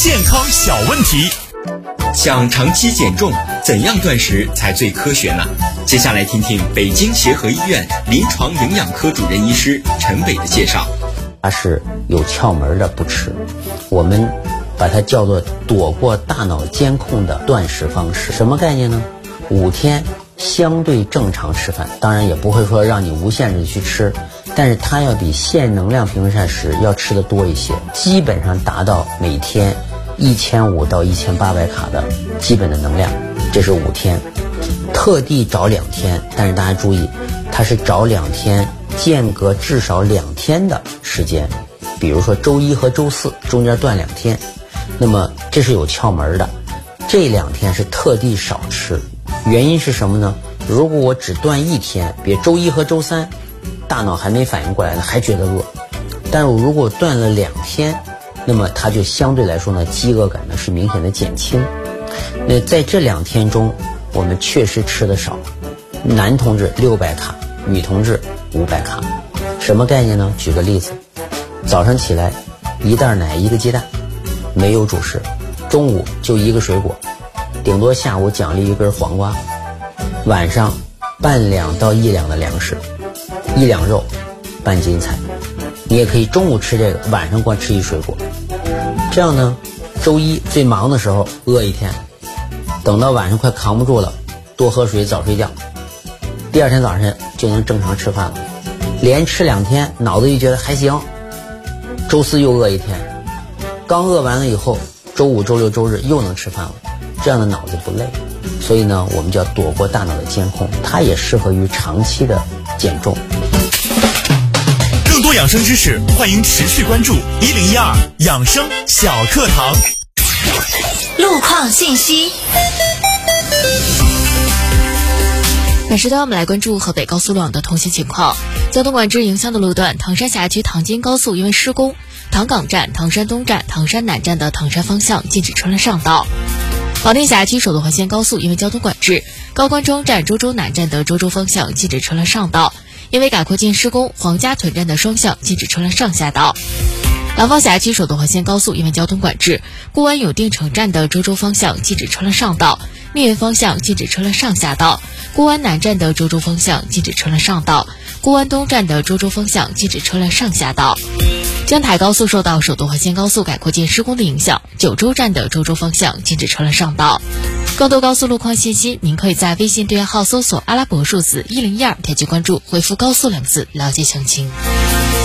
健康小问题。 想长期减重，怎样断食才最科学呢？接下来听听北京协和医院临床营养科主任医师陈伟的介绍。 它是有窍门的不吃，我们把它叫做躲过大脑监控的断食方式。什么概念呢？5天相对正常吃饭，当然也不会说让你无限制去吃，但是它要比限能量平衡膳食要吃的多一些，基本上达到每天1500到1800卡的基本的能量，这是5天。特地找2天，但是大家注意，它是找2天，间隔至少2天的时间，比如说周1和周4中间断2天，那么这是有窍门的。这2天是特地少吃，原因是什么呢？如果我只断1天，比如周1和周3，大脑还没反应过来呢，还觉得饿，但是如果断了2天，那么它就相对来说呢，饥饿感呢是明显的减轻。那在这2天中，我们确实吃的少，男同志600卡，女同志500卡。什么概念呢？举个例子，早上起来1袋奶1个鸡蛋，没有主食，中午就1个水果，顶多下午奖励1根黄瓜，晚上半两到1两的粮食，1两肉，半斤菜。你也可以中午吃这个，晚上光吃1水果。这样呢，周1最忙的时候饿1天，等到晚上快扛不住了，多喝水早睡觉，第2天早上就能正常吃饭了。连吃2天，脑子就觉得还行，周4又饿1天，刚饿完了以后，周5周6周日又能吃饭了，这样的脑子不累。所以呢，我们就要躲过大脑的监控，它也适合于长期的减重。 更多养生知识，欢迎持续关注1012养生小课堂。 路况信息。本时段我们来关注河北高速路网的通行情况。交通管制影响的路段，唐山辖区唐津高速因为施工，唐岗站、唐山东站、唐山南站的唐山方向禁止车辆上道。保定辖区首都环线高速因为交通管制，高官庄站、周州南站的周州方向禁止车辆上道。因为改扩建施工，黄家屯站的双向禁止车辆上下道。廊坊辖区首都环线高速因为交通管制，固安永定城站的周州方向禁止车辆上道，密云方向禁止车辆上下道，固安南站的周州方向禁止车辆上道，固安东站的周州方向禁止车辆上下道。江台高速受到首都环线高速改扩建施工的影响，九州站的周州方向禁止车辆上道。更多高速路况信息，您可以在微信对话号搜索阿拉伯数字102，点击关注，回复高速2字了解详情。